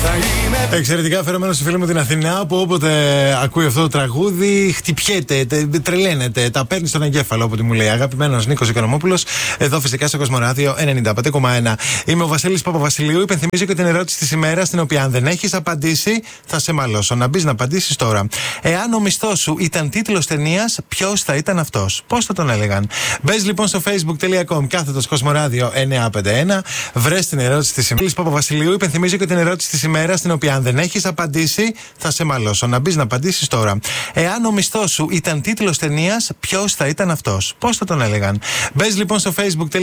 Εξαιρετικά αφιερωμένο στη φίλη μου την Αθηνά, που όποτε ακούει αυτό το τραγούδι χτυπιέται, τρελαίνεται, τα παίρνει στον εγκέφαλο, όποτε μου λέει. Αγαπημένος Νίκος Οικονομόπουλος, εδώ φυσικά στο Κοσμοράδιο 95,1. Είμαι ο Βασίλης Παπαβασιλείου. Υπενθυμίζω και την ερώτηση της ημέρας, την οποία αν δεν έχεις απαντήσει, θα σε μαλώσω. Να μπεις να απαντήσεις τώρα. Εάν ο μισθός σου ήταν τίτλος ταινίας, ποιος θα ήταν αυτός? Πώς θα τον έλεγαν? Μπες λοιπόν στο facebook.com/Κοσμοράδιο 951. Βρες την ερώτηση της ημέρας. Παπαβασιλείου. Υπενθυμίζω και την ερώτηση της ημέρας, την οποία αν δεν έχεις απαντήσει, θα σε μαλώσω. Να μπεις να απαντήσεις τώρα. Εάν ο μισθός σου ήταν τίτλος ταινίας, ποιος θα ήταν αυτός? Πώς θα τον έλεγαν? Μπες λοιπόν στο facebook.